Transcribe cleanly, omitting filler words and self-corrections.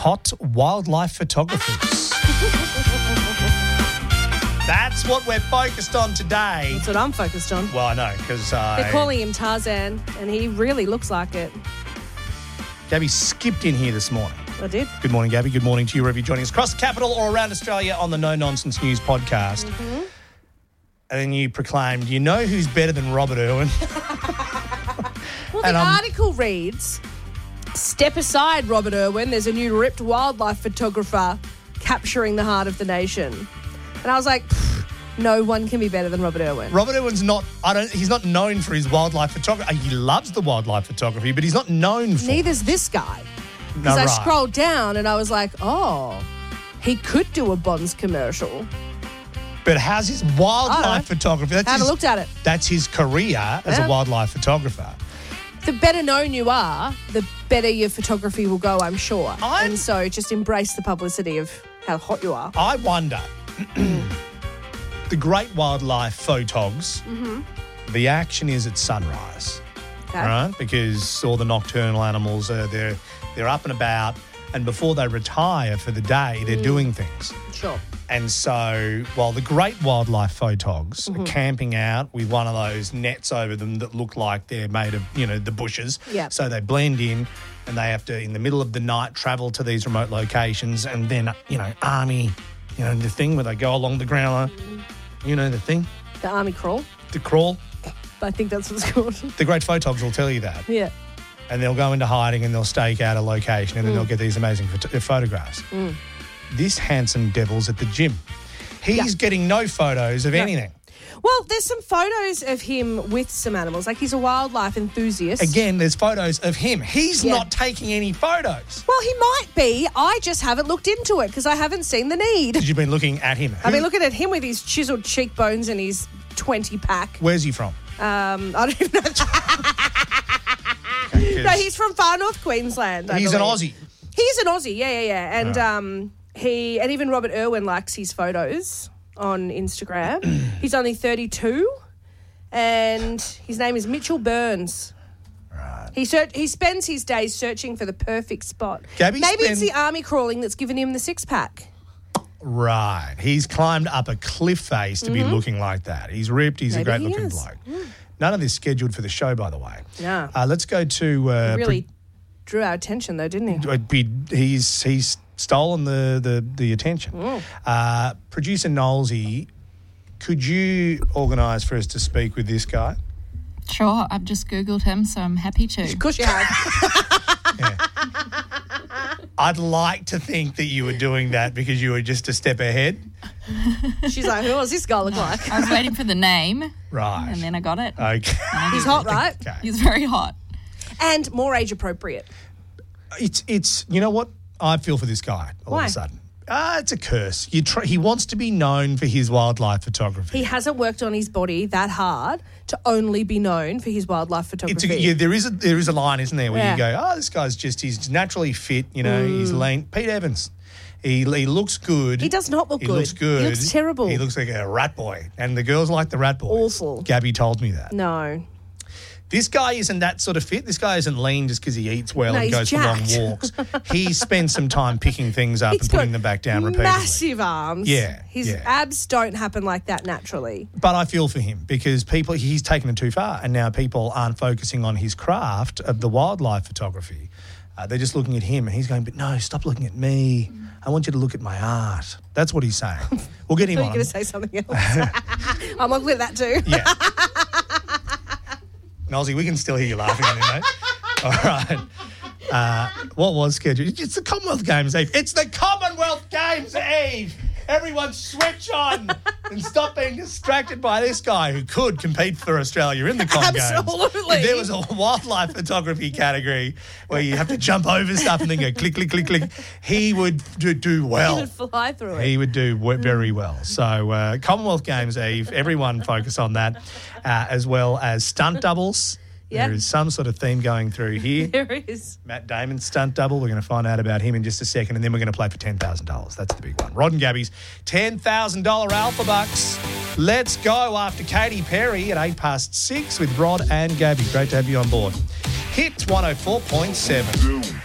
hot wildlife photographers. That's what we're focused on today. That's what I'm focused on. Well, I know, because They're calling him Tarzan, and he really looks like it. Gabby skipped in here this morning. I did. Good morning, Gabby. Good morning to you, wherever you're joining us across the capital or around Australia on the No Nonsense News podcast. Mm-hmm. And then you proclaimed, you know who's better than Robert Irwin? Well, the article reads, step aside, Robert Irwin. There's a new ripped wildlife photographer capturing the heart of the nation. And I was like, no one can be better than Robert Irwin. Robert Irwin's not, he's not known for his wildlife photography. He loves the wildlife photography, but he's not known for it. Neither's this guy. No, Because I right. scrolled down and I was like, oh, he could do a Bonds commercial. But how's his wildlife photography? I haven't looked at it. That's his career as a wildlife photographer. The better known you are, the better your photography will go, I'm sure. And so just embrace the publicity of how hot you are. I wonder, the great wildlife photogs, the action is at sunrise, right? Because all the nocturnal animals, they're up and about, and before they retire for the day, they're doing things. Sure. And so while the great wildlife photogs are camping out with one of those nets over them that look like they're made of, the bushes. Yeah. So they blend in and they have to, in the middle of the night, travel to these remote locations and then, army, the thing where they go along the ground, the thing? The army crawl. The crawl. I think that's what it's called. The great photogs will tell you that. Yeah. And they'll go into hiding and they'll stake out a location and then they'll get these amazing photographs. This handsome devil's at the gym. He's getting no photos of anything. Well, there's some photos of him with some animals. Like, he's a wildlife enthusiast. Again, there's photos of him. He's not taking any photos. Well, he might be. I just haven't looked into it because I haven't seen the need. Because you've been looking at him. I've been looking at him with his chiseled cheekbones and his 20-pack. Where's he from? I don't even know. No, he's from far north Queensland. He's an Aussie. He's an Aussie, yeah. And and even Robert Irwin likes his photos on Instagram. He's only 32, and his name is Mitchell Burns. Right. He spends his days searching for the perfect spot. Maybe it's the army crawling that's given him the six-pack. Right. He's climbed up a cliff face to be looking like that. He's ripped. He's a great-looking bloke. None of this scheduled for the show, by the way. No. Let's go to... he really drew our attention, though, didn't he? He's stolen the attention. Producer Knowlesy, could you organise for us to speak with this guy? Sure, I've just Googled him, so I'm happy to. Of course you have. I'd like to think that you were doing that because you were just a step ahead. She's like, who does this guy look like? I was waiting for the name. Right. And then I got it. Okay. He's hot, right? Okay. He's very hot. And more age appropriate. It's you know what? I feel for this guy all of a sudden. It's a curse. He wants to be known for his wildlife photography. He hasn't worked on his body that hard to only be known for his wildlife photography. There is a line, isn't there, where you go, this guy's he's naturally fit, he's lean. Pete Evans, he looks good. He does not look good. He looks good. He looks terrible. He looks like a rat boy, and the girls like the rat boys. Awful. Gabby told me that. No. This guy isn't that sort of fit. This guy isn't lean just because he eats well and he's goes jacked. for long walks. He spends some time picking things up and putting them back down repeatedly. Massive arms. His abs don't happen like that naturally. But I feel for him because he's taken it too far, and now people aren't focusing on his craft of the wildlife photography. They're just looking at him, and he's going, but no, stop looking at me. I want you to look at my art. That's what he's saying. We'll get him on. You're going to say something else. I'm looking at that too. Yeah. Nosy, we can still hear you laughing at him, mate. All right. What was scheduled? It's the Commonwealth Games Eve. It's the Commonwealth Games Eve. Everyone switch on and stop being distracted by this guy who could compete for Australia in the Com Games. Absolutely. If there was a wildlife photography category where you have to jump over stuff and then go click, click, click, click, he would do well. He would fly through it. He would do very well. So Commonwealth Games Eve, everyone focus on that, as well as stunt doubles. Yep. There is some sort of theme going through here. There is. Matt Damon's stunt double. We're going to find out about him in just a second, and then we're going to play for $10,000. That's the big one. Rod and Gabby's $10,000 Alpha Bucks. Let's go after Katy Perry at 6:08 with Rod and Gabby. Great to have you on board. Hit 104.7.